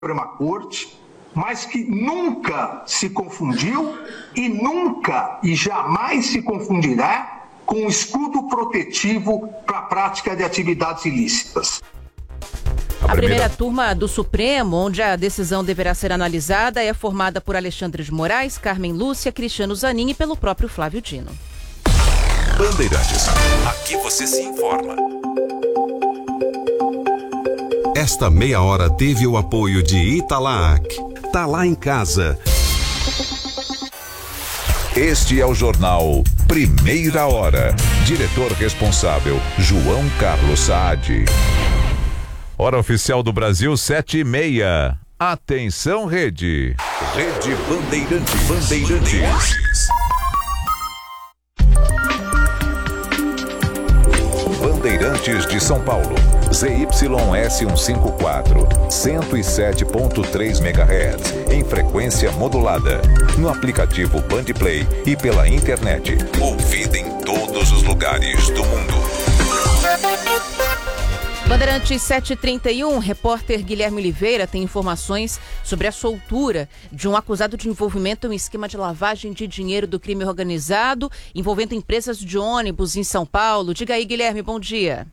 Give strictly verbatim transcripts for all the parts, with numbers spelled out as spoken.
Suprema Corte, mas que nunca se confundiu e nunca e jamais se confundirá com o escudo protetivo para a prática de atividades ilícitas. A primeira turma do Supremo, onde a decisão deverá ser analisada, é formada por Alexandre de Moraes, Carmen Lúcia, Cristiano Zanin e pelo próprio Flávio Dino. Bandeirantes, aqui você se informa. Esta meia hora teve o apoio de Italac. Tá lá em casa. Este é o jornal Primeira Hora. Diretor responsável, João Carlos Saad. Hora oficial do Brasil, sete e meia. Atenção, Rede. Rede Bandeirantes. Bandeirantes. Bandeirantes de São Paulo. Z Y S cento e cinquenta e quatro, cento e sete ponto três megahertz, em frequência modulada. No aplicativo Bandplay e pela internet. Ouvida em todos os lugares do mundo. Bandeirantes sete e trinta e um, repórter Guilherme Oliveira tem informações sobre a soltura de um acusado de envolvimento em um esquema de lavagem de dinheiro do crime organizado, envolvendo empresas de ônibus em São Paulo. Diga aí, Guilherme, bom dia.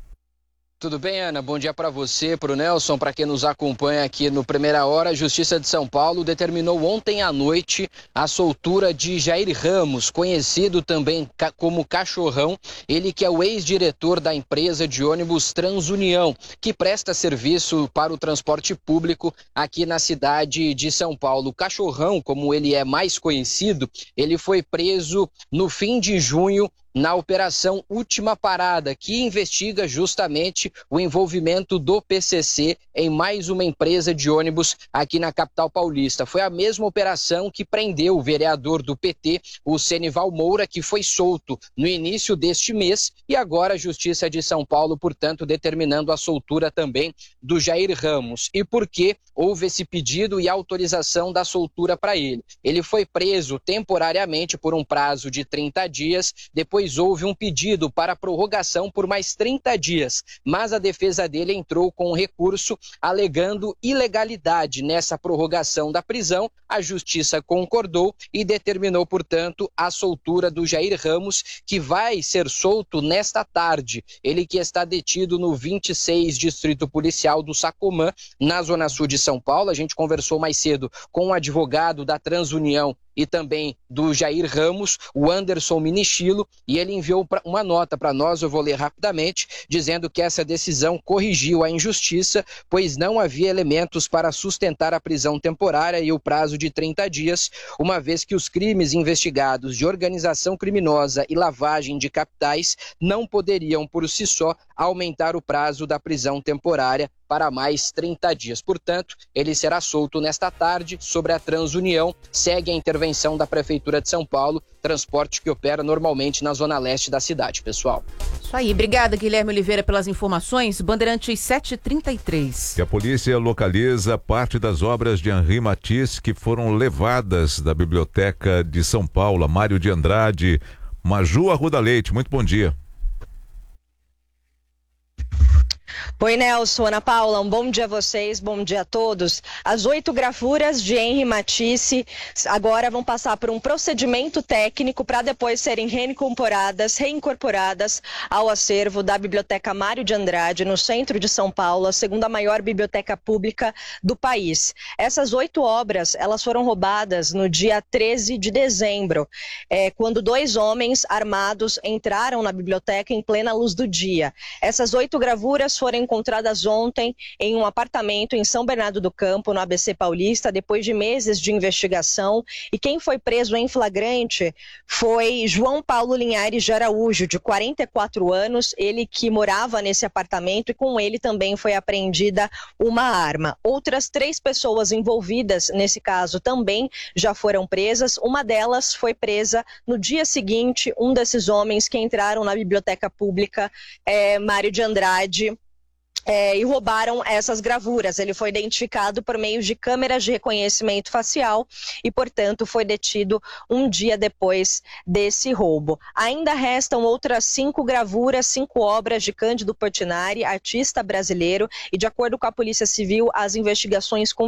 Tudo bem, Ana? Bom dia para você, para o Nelson, para quem nos acompanha aqui no Primeira Hora. A Justiça de São Paulo determinou ontem à noite a soltura de Jair Ramos, conhecido também como Cachorrão, ele que é o ex-diretor da empresa de ônibus Transunião, que presta serviço para o transporte público aqui na cidade de São Paulo. O Cachorrão, como ele é mais conhecido, ele foi preso no fim de junho na Operação Última Parada, que investiga justamente o envolvimento do P C C em mais uma empresa de ônibus aqui na capital paulista. Foi a mesma operação que prendeu o vereador do P T, o Senival Moura, que foi solto no início deste mês, e agora a Justiça de São Paulo, portanto, determinando a soltura também do Jair Ramos. E por que houve esse pedido e autorização da soltura para ele? Ele foi preso temporariamente por um prazo de trinta dias, depois houve um pedido para prorrogação por mais trinta dias, mas a defesa dele entrou com um recurso alegando ilegalidade nessa prorrogação da prisão. A Justiça concordou e determinou, portanto, a soltura do Jair Ramos, que vai ser solto nesta tarde. Ele que está detido no vinte e seis Distrito Policial do Sacomã, na Zona Sul de São Paulo. A gente conversou mais cedo com o advogado da Transunião e também do Jair Ramos, o Anderson Minichilo, e ele enviou uma nota para nós, eu vou ler rapidamente, dizendo que essa decisão corrigiu a injustiça, pois não havia elementos para sustentar a prisão temporária e o prazo de trinta dias, uma vez que os crimes investigados de organização criminosa e lavagem de capitais não poderiam, por si só, aumentar o prazo da prisão temporária para mais trinta dias. Portanto, ele será solto nesta tarde. Sobre a Transunião, segue a intervenção da Prefeitura de São Paulo, transporte que opera normalmente na zona leste da cidade, pessoal. Isso aí, obrigada, Guilherme Oliveira, pelas informações. Bandeirantes sete e trinta e três. E a polícia localiza parte das obras de Henri Matisse que foram levadas da Biblioteca de São Paulo. Mário de Andrade, Maju Arruda Leite, muito bom dia. Oi, Nelson, Ana Paula, um bom dia a vocês, bom dia a todos. As oito gravuras de Henri Matisse agora vão passar por um procedimento técnico para depois serem reincorporadas, reincorporadas ao acervo da Biblioteca Mário de Andrade, no centro de São Paulo, a segunda maior biblioteca pública do país. Essas oito obras, elas foram roubadas no dia treze de dezembro, é, quando dois homens armados entraram na biblioteca em plena luz do dia. Essas oito gravuras foram encontradas ontem em um apartamento em São Bernardo do Campo, no A B C Paulista, depois de meses de investigação. E quem foi preso em flagrante foi João Paulo Linhares de Araújo, de quarenta e quatro anos, ele que morava nesse apartamento, e com ele também foi apreendida uma arma. Outras três pessoas envolvidas nesse caso também já foram presas. Uma delas foi presa no dia seguinte, um desses homens que entraram na biblioteca pública, é, Mário de Andrade, É, e roubaram essas gravuras. Ele foi identificado por meio de câmeras de reconhecimento facial e, portanto, foi detido um dia depois desse roubo. Ainda restam outras cinco gravuras, cinco obras de Cândido Portinari, artista brasileiro, e, de acordo com a Polícia Civil, as investigações